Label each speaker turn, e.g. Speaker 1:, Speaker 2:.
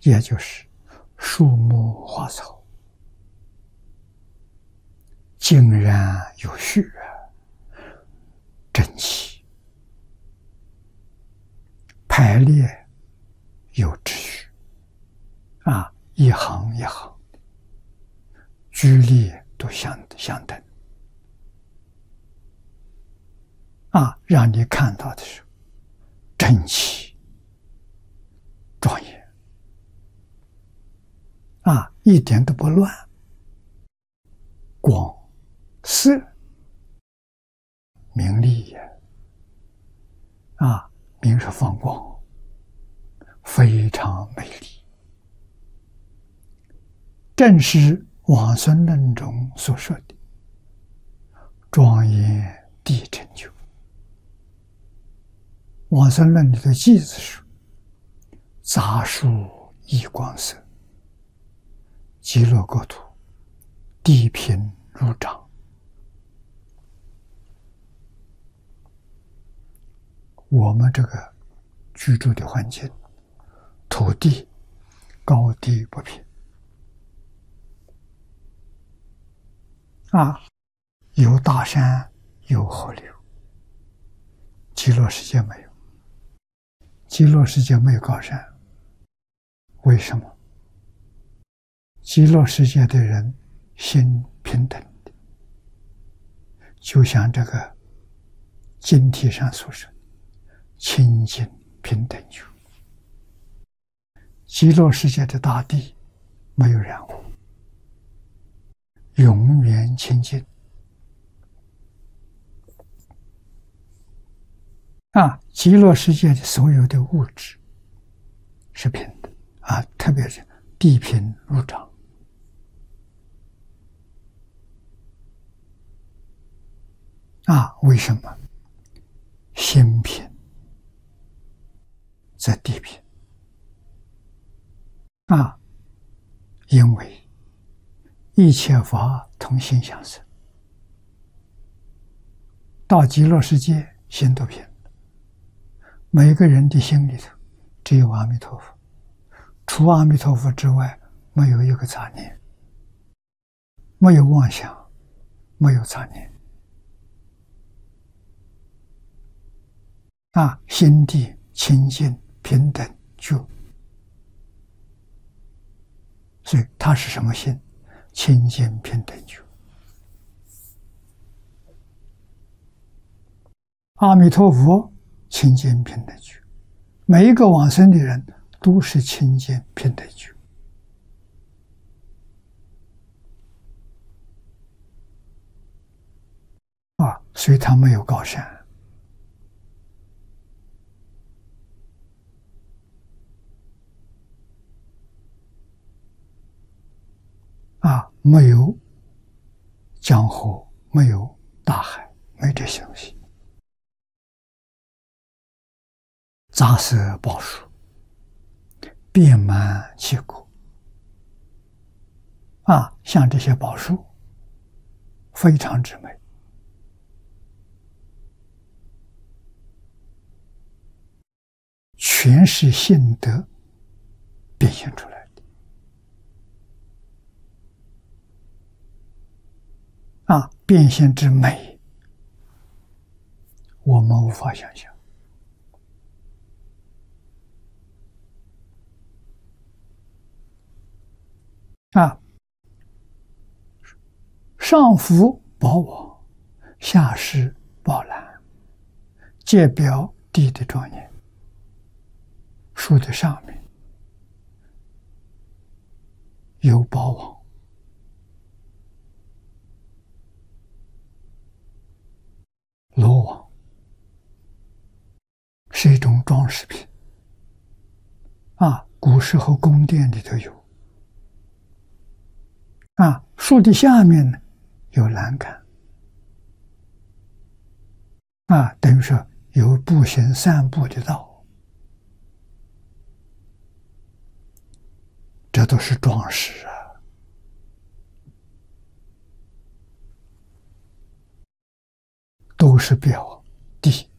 Speaker 1: 也就是树木花草，井然有序，整齐，排列有秩序，一行一行，居立都相等，让你看到的是整齐庄严，一点都不乱，光色明丽也，明是放光，非常美丽。正是往生论中所说的庄严地成就。往生论里的偈子说：杂树异光色，极乐国土地平如掌。我们这个居住的环境，土地高低不平，有大山有河流，极乐世界没有。极乐世界没有高山，为什么？极乐世界的人心平等的，就像这个经题上所说，清净平等觉。极乐世界的大地没有染污，永远清净。极乐世界的所有的物质是平的，特别是地平如掌。为什么？心平则地平。因为一切法同心相生，到极乐世界心都平。每个人的心里头只有阿弥陀佛，除阿弥陀佛之外没有一个杂念，没有妄想，没有杂念，心地清净平等觉。所以它是什么心？清净平等觉。阿弥陀佛清净平等觉，每一个往生的人都是清净平等觉。所以他没有高山，没有江河，没有大海，没这些东西。杂色宝树，遍满其国。像这些宝树，非常之美。全是性德变现出来的。变现之美，我们无法想象。上浮宝网，下施宝篮，皆表地的庄严。树的上面有宝网，罗网是一种装饰品，古时候宫殿里头有。树的下面呢有栏杆，等于说有步行散步的道。这都是装饰都是表地。